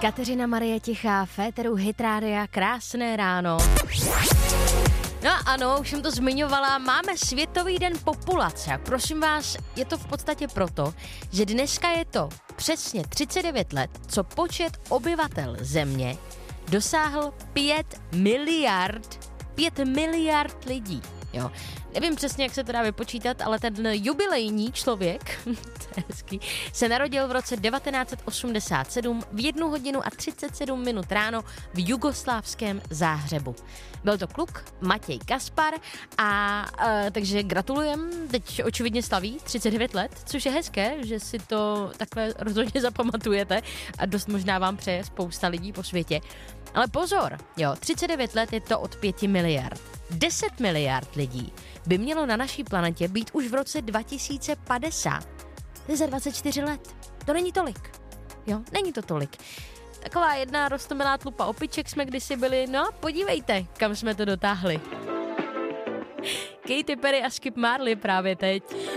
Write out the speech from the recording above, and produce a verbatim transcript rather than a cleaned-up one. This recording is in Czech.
Kateřina Marie Tichá, Féteru Hit Rádia, krásné ráno. No ano, už jsem to zmiňovala, máme Světový den populace. Prosím vás, je to v podstatě proto, že dneska je to přesně třicet devět let, co počet obyvatel země dosáhl pět miliard, pět miliard lidí. Jo. Nevím přesně, jak se to dá vypočítat, ale ten jubilejní člověk, to je hezký, se narodil v roce devatenáct osmdesát sedm v jednu hodinu a třicet sedm minut ráno v jugoslávském Záhřebu. Byl to kluk Matěj Kaspar a e, takže gratulujem, teď očividně slaví třicet devět let, což je hezké, že si to takhle rozhodně zapamatujete a dost možná vám přeje spousta lidí po světě. Ale pozor, jo, třicet devět let je to od pěti miliard. deset miliard lidí by mělo na naší planetě být už v roce dva tisíce padesát. To je za dvacet čtyři let. To není tolik. Jo, není to tolik. Taková jedna roztomilá tlupa opiček jsme kdysi byli, no podívejte, kam jsme to dotáhli. Katy Perry a Skip Marley právě teď.